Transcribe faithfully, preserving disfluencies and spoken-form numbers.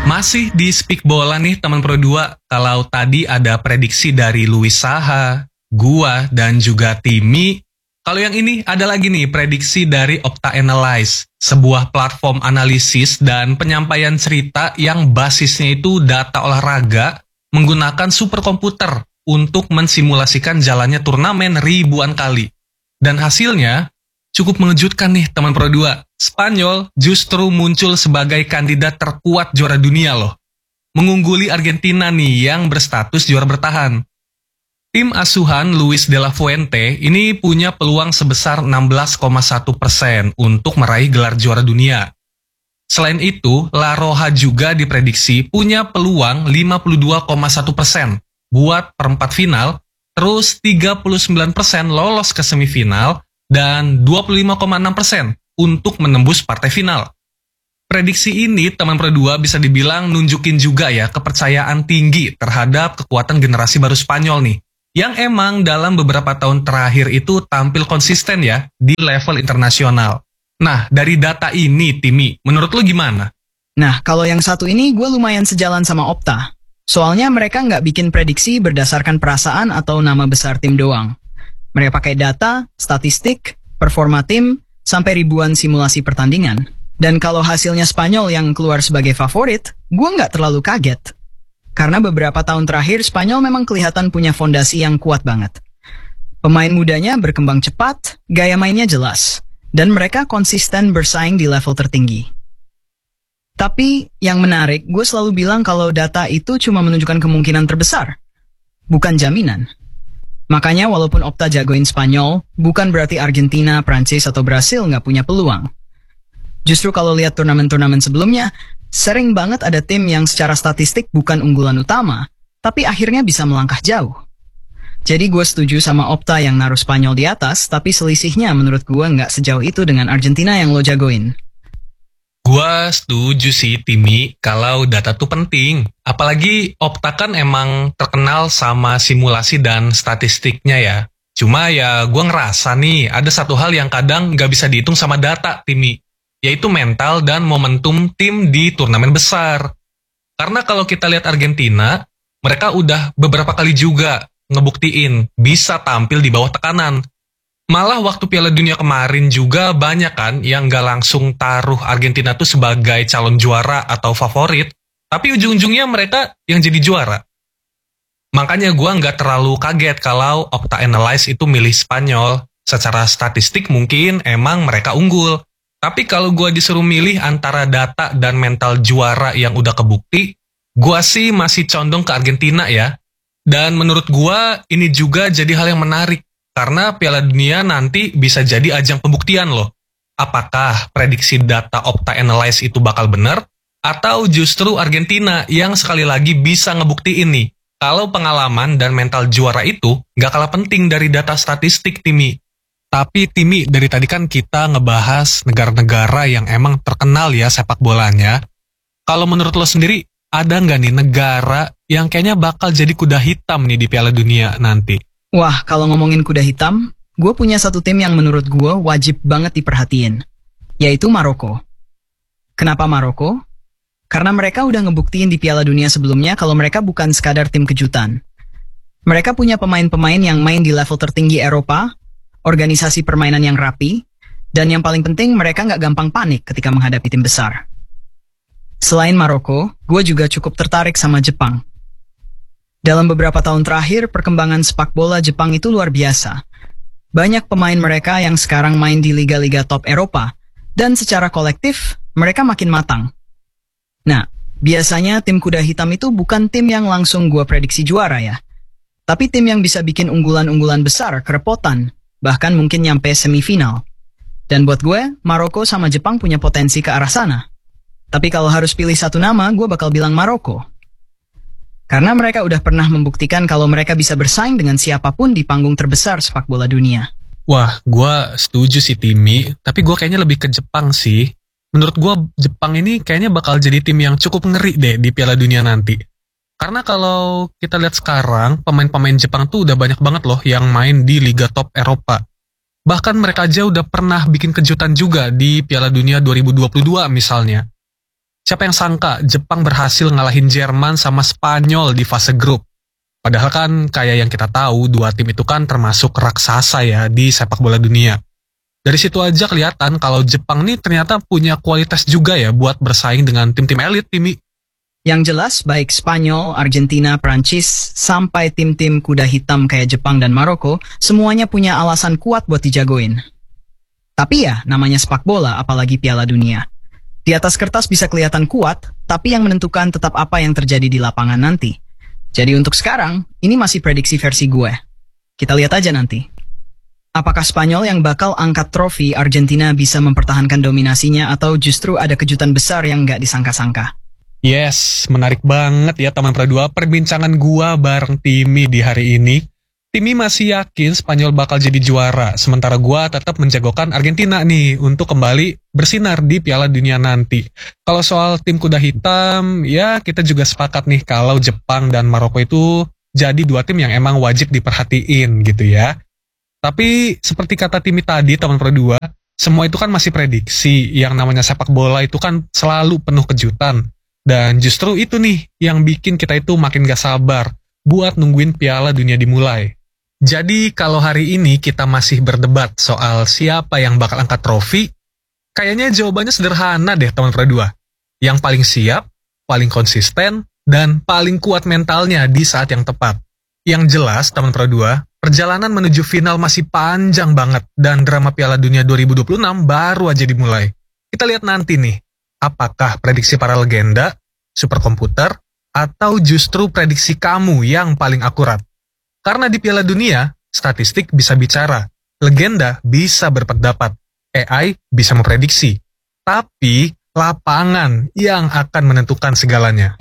Masih di Speak Bola nih teman Pro dua. Kalau tadi ada prediksi dari Luis Saha, gua, dan juga Timmy. Kalau yang ini ada lagi nih prediksi dari Opta Analyze, sebuah platform analisis dan penyampaian cerita yang basisnya itu data olahraga menggunakan superkomputer untuk mensimulasikan jalannya turnamen ribuan kali. Dan hasilnya cukup mengejutkan nih teman Pro dua. Spanyol justru muncul sebagai kandidat terkuat juara dunia loh. Mengungguli Argentina nih yang berstatus juara bertahan. Tim asuhan Luis de la Fuente ini punya peluang sebesar enam belas koma satu persen untuk meraih gelar juara dunia. Selain itu, La Roja juga diprediksi punya peluang lima puluh dua koma satu persen buat perempat final, terus tiga puluh sembilan persen lolos ke semifinal, dan dua puluh lima koma enam persen untuk menembus partai final. Prediksi ini teman Pro dua bisa dibilang nunjukin juga ya kepercayaan tinggi terhadap kekuatan generasi baru Spanyol nih, yang emang dalam beberapa tahun terakhir itu tampil konsisten ya di level internasional. Nah, dari data ini, Timmy, menurut lo gimana? Nah, kalau yang satu ini gue lumayan sejalan sama Opta. Soalnya mereka nggak bikin prediksi berdasarkan perasaan atau nama besar tim doang. Mereka pakai data, statistik, performa tim, sampai ribuan simulasi pertandingan. Dan kalau hasilnya Spanyol yang keluar sebagai favorit, gue nggak terlalu kaget. Karena beberapa tahun terakhir Spanyol memang kelihatan punya fondasi yang kuat banget. Pemain mudanya berkembang cepat, gaya mainnya jelas, dan mereka konsisten bersaing di level tertinggi. Tapi yang menarik, gue selalu bilang kalau data itu cuma menunjukkan kemungkinan terbesar, bukan jaminan. Makanya walaupun Opta jagoin Spanyol, bukan berarti Argentina, Prancis, atau Brasil nggak punya peluang. Justru kalau lihat turnamen-turnamen sebelumnya, sering banget ada tim yang secara statistik bukan unggulan utama, tapi akhirnya bisa melangkah jauh. Jadi gue setuju sama Opta yang naruh Spanyol di atas, tapi selisihnya menurut gue nggak sejauh itu dengan Argentina yang lo jagoin. Gua setuju sih, Timmy, kalau data tuh penting. Apalagi Opta kan emang terkenal sama simulasi dan statistiknya ya. Cuma ya gua ngerasa nih, ada satu hal yang kadang nggak bisa dihitung sama data, Timmy. Yaitu mental dan momentum tim di turnamen besar. Karena kalau kita lihat Argentina, mereka udah beberapa kali juga ngebuktiin bisa tampil di bawah tekanan. Malah waktu Piala Dunia kemarin juga banyak kan yang gak langsung taruh Argentina tuh sebagai calon juara atau favorit, tapi ujung-ujungnya mereka yang jadi juara. Makanya gue gak terlalu kaget kalau Opta Analyze itu milih Spanyol. Secara statistik mungkin emang mereka unggul. Tapi kalau gue disuruh milih antara data dan mental juara yang udah kebukti, gue sih masih condong ke Argentina ya. Dan menurut gue ini juga jadi hal yang menarik. Karena Piala Dunia nanti bisa jadi ajang pembuktian loh. Apakah prediksi data Opta Analyze itu bakal benar? Atau justru Argentina yang sekali lagi bisa ngebuktiin nih, kalau pengalaman dan mental juara itu nggak kalah penting dari data statistik, Timmy. Tapi Timmy, dari tadi kan kita ngebahas negara-negara yang emang terkenal ya sepak bolanya. Kalau menurut lo sendiri, ada nggak nih negara yang kayaknya bakal jadi kuda hitam nih di Piala Dunia nanti? Wah, kalau ngomongin kuda hitam, gue punya satu tim yang menurut gue wajib banget diperhatiin, yaitu Maroko. Kenapa Maroko? Karena mereka udah ngebuktiin di Piala Dunia sebelumnya kalau mereka bukan sekadar tim kejutan. Mereka punya pemain-pemain yang main di level tertinggi Eropa, organisasi permainan yang rapi, dan yang paling penting mereka nggak gampang panik ketika menghadapi tim besar. Selain Maroko, gue juga cukup tertarik sama Jepang. Dalam beberapa tahun terakhir, perkembangan sepak bola Jepang itu luar biasa. Banyak pemain mereka yang sekarang main di liga-liga top Eropa, dan secara kolektif, mereka makin matang. Nah, biasanya tim kuda hitam itu bukan tim yang langsung gue prediksi juara ya. Tapi tim yang bisa bikin unggulan-unggulan besar kerepotan, bahkan mungkin nyampe semifinal. Dan buat gue, Maroko sama Jepang punya potensi ke arah sana. Tapi kalau harus pilih satu nama, gue bakal bilang Maroko. Karena mereka udah pernah membuktikan kalau mereka bisa bersaing dengan siapapun di panggung terbesar sepak bola dunia. Wah, gue setuju sih Timmy, tapi gue kayaknya lebih ke Jepang sih. Menurut gue Jepang ini kayaknya bakal jadi tim yang cukup ngeri deh di Piala Dunia nanti. Karena kalau kita lihat sekarang, pemain-pemain Jepang tuh udah banyak banget loh yang main di Liga Top Eropa. Bahkan mereka aja udah pernah bikin kejutan juga di Piala Dunia dua ribu dua puluh dua misalnya. Siapa yang sangka Jepang berhasil ngalahin Jerman sama Spanyol di fase grup? Padahal kan kayak yang kita tahu, dua tim itu kan termasuk raksasa ya di sepak bola dunia. Dari situ aja kelihatan kalau Jepang nih ternyata punya kualitas juga ya buat bersaing dengan tim-tim elit, Timi. Yang jelas, baik Spanyol, Argentina, Prancis, sampai tim-tim kuda hitam kayak Jepang dan Maroko, semuanya punya alasan kuat buat dijagoin. Tapi ya, namanya sepak bola, apalagi Piala Dunia. Di atas kertas bisa kelihatan kuat, tapi yang menentukan tetap apa yang terjadi di lapangan nanti. Jadi untuk sekarang, ini masih prediksi versi gue. Kita lihat aja nanti. Apakah Spanyol yang bakal angkat trofi Argentina bisa mempertahankan dominasinya atau justru ada kejutan besar yang nggak disangka-sangka? Yes, menarik banget ya teman Pra dua perbincangan gua bareng Timi di hari ini. Timi masih yakin Spanyol bakal jadi juara, sementara gua tetap menjagokan Argentina nih untuk kembali bersinar di Piala Dunia nanti. Kalau soal tim kuda hitam, ya kita juga sepakat nih kalau Jepang dan Maroko itu jadi dua tim yang emang wajib diperhatiin gitu ya. Tapi seperti kata Timi tadi teman Pro dua, semua itu kan masih prediksi, yang namanya sepak bola itu kan selalu penuh kejutan. Dan justru itu nih yang bikin kita itu makin gak sabar buat nungguin Piala Dunia dimulai. Jadi kalau hari ini kita masih berdebat soal siapa yang bakal angkat trofi, kayaknya jawabannya sederhana deh teman Pro dua. Yang paling siap, paling konsisten, dan paling kuat mentalnya di saat yang tepat. Yang jelas teman Pro dua, perjalanan menuju final masih panjang banget dan drama Piala Dunia dua ribu dua puluh enam baru aja dimulai. Kita lihat nanti nih, apakah prediksi para legenda, superkomputer, atau justru prediksi kamu yang paling akurat? Karena di Piala Dunia, statistik bisa bicara, legenda bisa berpendapat, A I bisa memprediksi, tapi lapangan yang akan menentukan segalanya.